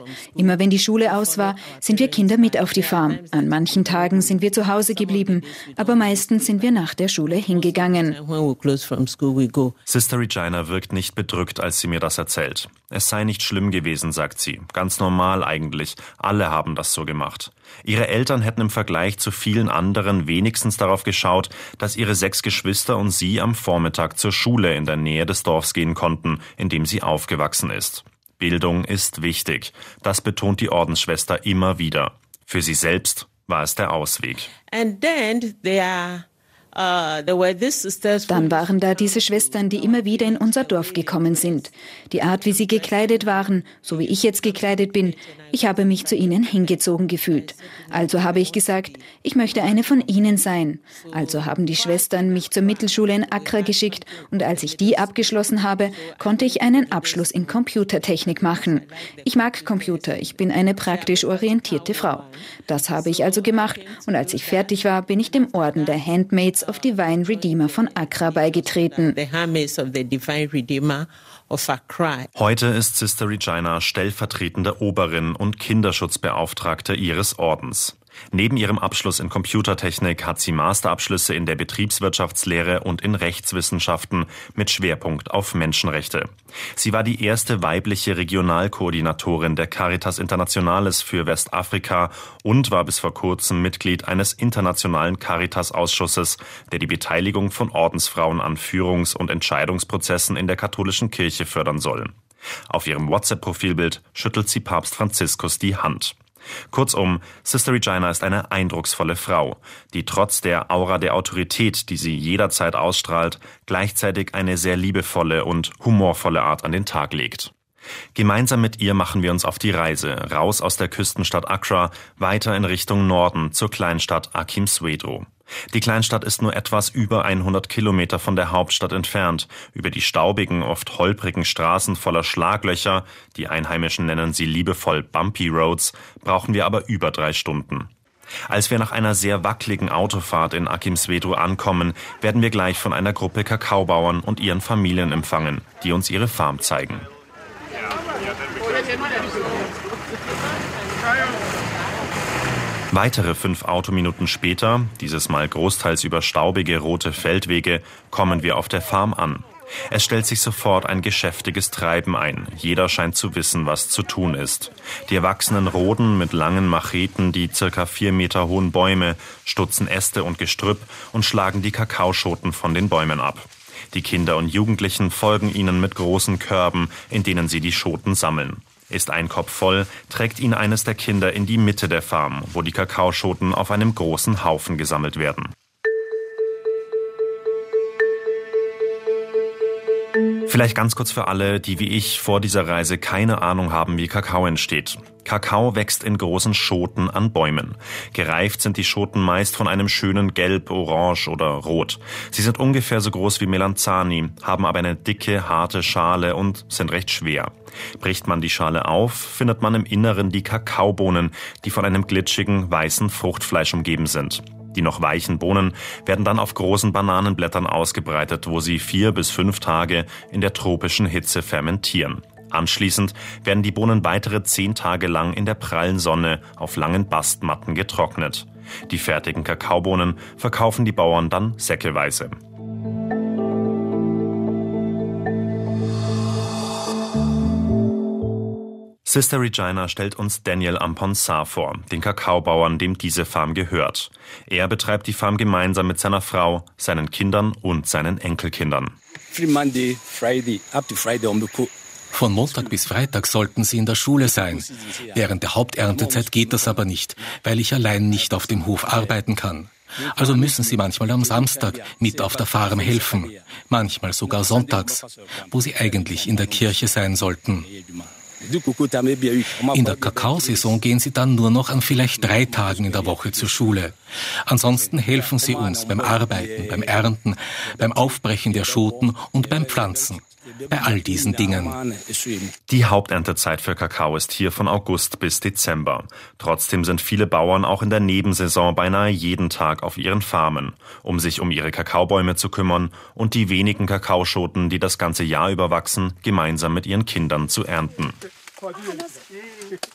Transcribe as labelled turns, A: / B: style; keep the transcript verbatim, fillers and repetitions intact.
A: Immer wenn die Schule aus war, sind wir Kinder mit auf die Farm. An manchen Tagen sind wir zu Hause geblieben, aber meistens sind wir nach der Schule hingegangen.
B: Sister Regina wirkt nicht bedrückt, als sie mir das erzählt. Es sei nicht schlimm gewesen, sagt sie. Ganz normal eigentlich. Alle haben das so gemacht. Ihre Eltern hätten im Vergleich zu vielen anderen wenigstens darauf geschaut, dass ihre sechs Geschwister und sie am Vormittag zur Schule in der Nähe des Dorfs gehen konnten, in dem sie aufgewachsen ist. Bildung ist wichtig. Das betont die Ordensschwester immer wieder. Für sie selbst war es der Ausweg.
A: And then they are Dann waren da diese Schwestern, die immer wieder in unser Dorf gekommen sind. Die Art, wie sie gekleidet waren, so wie ich jetzt gekleidet bin, ich habe mich zu ihnen hingezogen gefühlt. Also habe ich gesagt, ich möchte eine von ihnen sein. Also haben die Schwestern mich zur Mittelschule in Accra geschickt und als ich die abgeschlossen habe, konnte ich einen Abschluss in Computertechnik machen. Ich mag Computer, ich bin eine praktisch orientierte Frau. Das habe ich also gemacht und als ich fertig war, bin ich dem Orden der Handmaids of Divine Redeemer von Accra beigetreten.
B: Heute ist Sister Regina stellvertretende Oberin und Kinderschutzbeauftragte ihres Ordens. Neben ihrem Abschluss in Computertechnik hat sie Masterabschlüsse in der Betriebswirtschaftslehre und in Rechtswissenschaften mit Schwerpunkt auf Menschenrechte. Sie war die erste weibliche Regionalkoordinatorin der Caritas Internationalis für Westafrika und war bis vor kurzem Mitglied eines internationalen Caritas-Ausschusses, der die Beteiligung von Ordensfrauen an Führungs- und Entscheidungsprozessen in der katholischen Kirche fördern soll. Auf ihrem WhatsApp-Profilbild schüttelt sie Papst Franziskus die Hand. Kurzum, Sister Regina ist eine eindrucksvolle Frau, die trotz der Aura der Autorität, die sie jederzeit ausstrahlt, gleichzeitig eine sehr liebevolle und humorvolle Art an den Tag legt. Gemeinsam mit ihr machen wir uns auf die Reise, raus aus der Küstenstadt Accra, weiter in Richtung Norden zur Kleinstadt Akim-Soweto. Die Kleinstadt ist nur etwas über hundert Kilometer von der Hauptstadt entfernt. Über die staubigen, oft holprigen Straßen voller Schlaglöcher, die Einheimischen nennen sie liebevoll Bumpy Roads, brauchen wir aber über drei Stunden. Als wir nach einer sehr wackeligen Autofahrt in Akim-Soweto ankommen, werden wir gleich von einer Gruppe Kakaobauern und ihren Familien empfangen, die uns ihre Farm zeigen. Weitere fünf Autominuten später, dieses Mal großteils über staubige rote Feldwege, kommen wir auf der Farm an. Es stellt sich sofort ein geschäftiges Treiben ein. Jeder scheint zu wissen, was zu tun ist. Die Erwachsenen roden mit langen Macheten die circa vier Meter hohen Bäume, stutzen Äste und Gestrüpp und schlagen die Kakaoschoten von den Bäumen ab. Die Kinder und Jugendlichen folgen ihnen mit großen Körben, in denen sie die Schoten sammeln. Ist ein Korb voll, trägt ihn eines der Kinder in die Mitte der Farm, wo die Kakaoschoten auf einem großen Haufen gesammelt werden. Vielleicht ganz kurz für alle, die wie ich vor dieser Reise keine Ahnung haben, wie Kakao entsteht. Kakao wächst in großen Schoten an Bäumen. Gereift sind die Schoten meist von einem schönen Gelb, Orange oder Rot. Sie sind ungefähr so groß wie Melanzani, haben aber eine dicke, harte Schale und sind recht schwer. Bricht man die Schale auf, findet man im Inneren die Kakaobohnen, die von einem glitschigen, weißen Fruchtfleisch umgeben sind. Die noch weichen Bohnen werden dann auf großen Bananenblättern ausgebreitet, wo sie vier bis fünf Tage in der tropischen Hitze fermentieren. Anschließend werden die Bohnen weitere zehn Tage lang in der prallen Sonne auf langen Bastmatten getrocknet. Die fertigen Kakaobohnen verkaufen die Bauern dann säckeweise. Sister Regina stellt uns Daniel Amponsah vor, den Kakaobauern, dem diese Farm gehört. Er betreibt die Farm gemeinsam mit seiner Frau, seinen Kindern und seinen Enkelkindern.
C: Von Montag bis Freitag sollten sie in der Schule sein. Während der Haupterntezeit geht das aber nicht, weil ich allein nicht auf dem Hof arbeiten kann. Also müssen sie manchmal am Samstag mit auf der Farm helfen, manchmal sogar sonntags, wo sie eigentlich in der Kirche sein sollten. In der Kakaosaison gehen sie dann nur noch an vielleicht drei Tagen in der Woche zur Schule. Ansonsten helfen sie uns beim Arbeiten, beim Ernten, beim Aufbrechen der Schoten und beim Pflanzen. Bei all diesen Dingen.
B: Die Haupterntezeit für Kakao ist hier von August bis Dezember. Trotzdem sind viele Bauern auch in der Nebensaison beinahe jeden Tag auf ihren Farmen, um sich um ihre Kakaobäume zu kümmern und die wenigen Kakaoschoten, die das ganze Jahr über wachsen, gemeinsam mit ihren Kindern zu ernten.